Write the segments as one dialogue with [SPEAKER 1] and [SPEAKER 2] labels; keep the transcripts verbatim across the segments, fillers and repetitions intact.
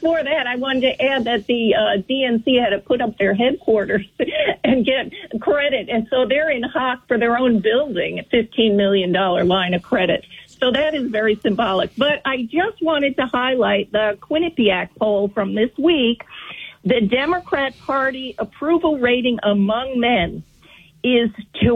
[SPEAKER 1] before that, I wanted to add that the uh, D N C had to put up their headquarters and get credit. And so they're in hock for their own building, a fifteen million dollars line of credit. So that is very symbolic. But I just wanted to highlight the Quinnipiac poll from this week. The Democrat Party approval rating among men is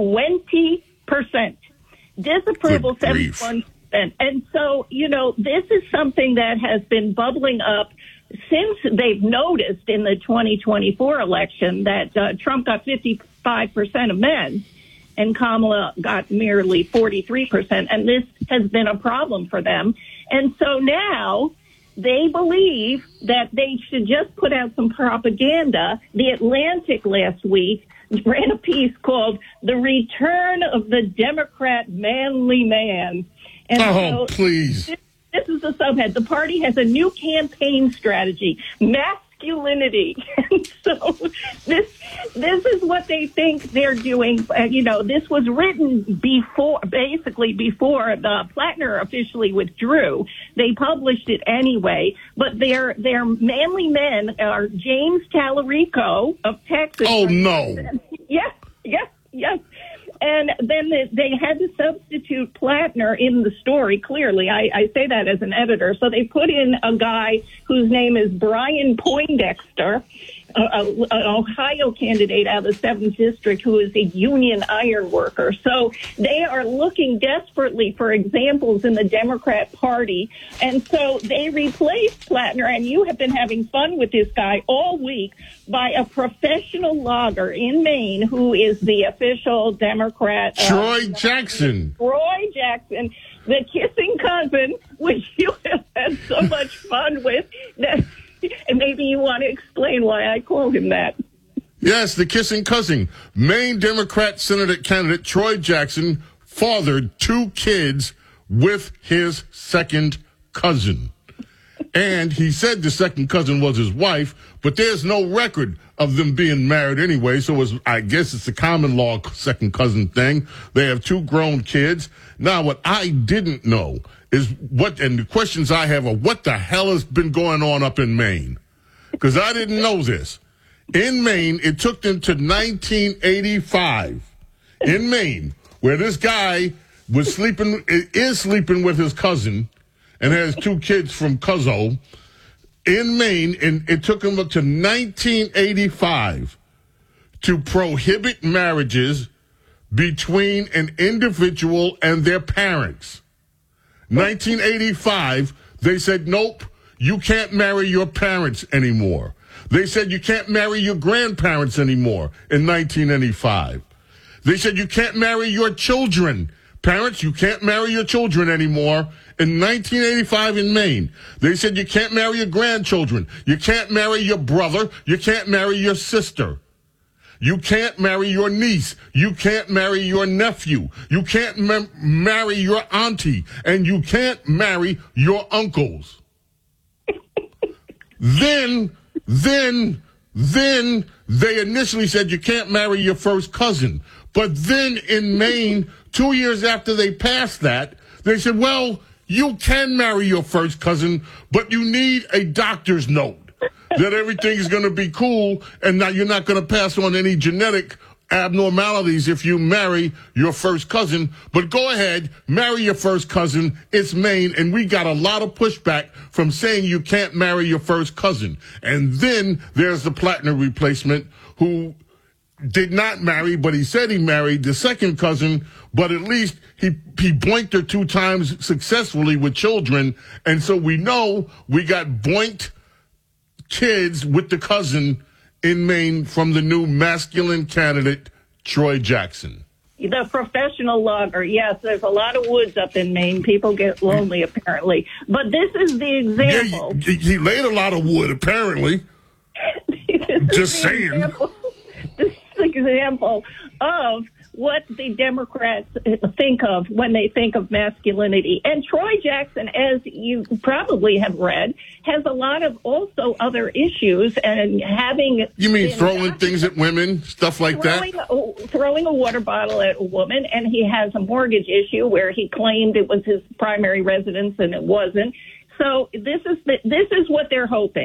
[SPEAKER 1] twenty percent. Disapproval, seventy-one percent. And so, you know, this is something that has been bubbling up since they've noticed in the twenty twenty-four election that uh, Trump got fifty-five percent of men and Kamala got merely forty-three percent. And this has been a problem for them. And so now they believe that they should just put out some propaganda. The Atlantic last week ran a piece called The Return of the Democrat Manly Man. And
[SPEAKER 2] oh,
[SPEAKER 1] so
[SPEAKER 2] please.
[SPEAKER 1] This, this is the subhead. The party has a new campaign strategy, masculinity. And so this this is what they think they're doing. Uh, you know, this was written before, basically before the Plattner officially withdrew. They published it anyway. But their their manly men are James Tallarico of Texas.
[SPEAKER 2] Oh, no.
[SPEAKER 1] Yes, yes, yes. And then they, they had to substitute Plattner in the story, clearly. I, I say that as an editor. So they put in a guy whose name is Brian Poindexter, a, a, an Ohio candidate out of the seventh District who is a union iron worker. So they are looking desperately for examples in the Democrat Party. And so they replaced Plattner, and you have been having fun with this guy all week, by a professional logger in Maine who is the official Democrat. Uh,
[SPEAKER 2] Troy Jackson.
[SPEAKER 1] Troy Jackson, the kissing cousin, which you have had so much fun with. That, and maybe you want to explain why I called him that.
[SPEAKER 2] Yes, the kissing cousin. Maine Democrat Senate candidate Troy Jackson fathered two kids with his second cousin. And he said the second cousin was his wife, but there's no record of them being married anyway, so it's, I guess it's a common law second cousin thing. They have two grown kids. Now, what I didn't know is what, and the questions I have are, what the hell has been going on up in Maine? Because I didn't know this. In Maine, it took them to nineteen eighty-five, in Maine, where this guy was sleeping, is sleeping with his cousin, and has two kids from Cuzzo in Maine, and it took him up to nineteen eighty-five to prohibit marriages between an individual and their parents. nineteen eighty-five, they said, nope, you can't marry your parents anymore. They said you can't marry your grandparents anymore in nineteen eighty-five. They said you can't marry your children. Parents, you can't marry your children anymore. In nineteen eighty-five in Maine, they said you can't marry your grandchildren. You can't marry your brother. You can't marry your sister. You can't marry your niece. You can't marry your nephew. You can't ma- marry your auntie. And you can't marry your uncles. then, then, then they initially said you can't marry your first cousin. But then in Maine, two years after they passed that, they said, well, you can marry your first cousin, but you need a doctor's note that everything is going to be cool and now you're not going to pass on any genetic abnormalities if you marry your first cousin. But go ahead, marry your first cousin. It's Maine, and we got a lot of pushback from saying you can't marry your first cousin. And then there's the Plattner replacement who did not marry, but he said he married the second cousin, but at least he he boinked her two times successfully with children. And so we know we got boinked kids with the cousin in Maine from the new masculine candidate, Troy Jackson.
[SPEAKER 1] The professional logger, yes, there's a lot of woods up in Maine. People get lonely, apparently. But this is the example.
[SPEAKER 2] Yeah, he, he laid a lot of wood, apparently. Just saying.
[SPEAKER 1] Example. This is an example of what the Democrats think of when they think of masculinity. And Troy Jackson, as you probably have read, has a lot of also other issues and having...
[SPEAKER 2] You mean throwing things at women, stuff like
[SPEAKER 1] throwing,
[SPEAKER 2] that?
[SPEAKER 1] A, throwing a water bottle at a woman, and he has a mortgage issue where he claimed it was his primary residence and it wasn't. So this is the, this is what they're hoping.